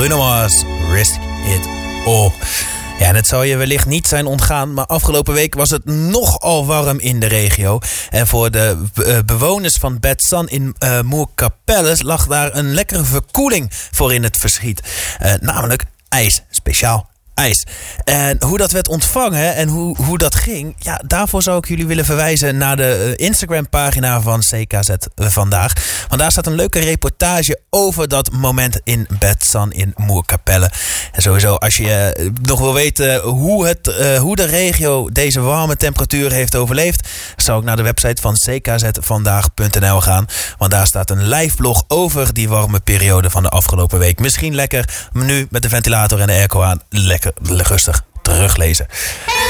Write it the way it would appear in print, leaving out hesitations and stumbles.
Bruno Mars, Risk It All. Ja, en het zou je wellicht niet zijn ontgaan, maar afgelopen week was het nogal warm in de regio. En voor de bewoners van Bad San in Moerkapelle lag daar een lekkere verkoeling voor in het verschiet. Namelijk ijs, speciaal ijs. En hoe dat werd ontvangen en hoe dat ging, ja, daarvoor zou ik jullie willen verwijzen naar de Instagram-pagina van CKZ Vandaag. Want daar staat een leuke reportage over dat moment in Bad San in Moerkapelle. En sowieso, als je nog wil weten hoe de regio deze warme temperatuur heeft overleefd, zou ik naar de website van ckzvandaag.nl gaan. Want daar staat een live blog over die warme periode van de afgelopen week. Misschien lekker nu met de ventilator en de airco aan lekker rustig teruglezen.